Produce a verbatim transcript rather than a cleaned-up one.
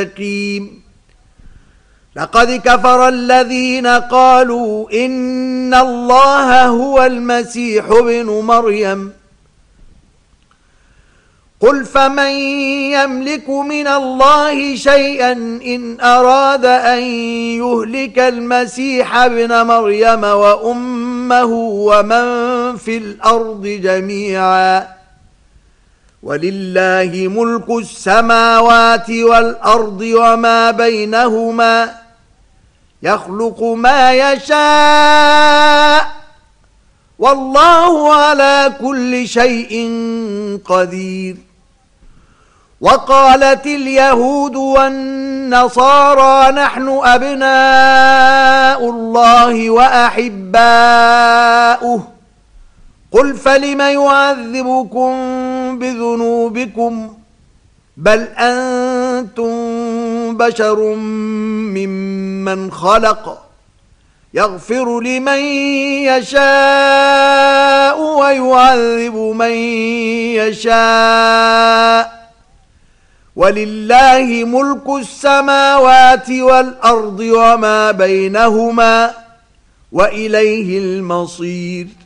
مستقيم. لقد كفر الذين قالوا إن الله هو المسيح ابن مريم قل فمن يملك من الله شيئا إن أراد أن يهلك المسيح ابن مريم وأمه ومن في الأرض جميعا ولله ملك السماوات والأرض وما بينهما يخلق ما يشاء والله على كل شيء قدير. وقالت اليهود والنصارى نحن أبناء الله وأحباؤه قل فلم يعذبكم بذنوبكم بل أنتم بشر ممن خلق يغفر لمن يشاء ويعذب من يشاء ولله ملك السماوات والأرض وما بينهما وإليه المصير.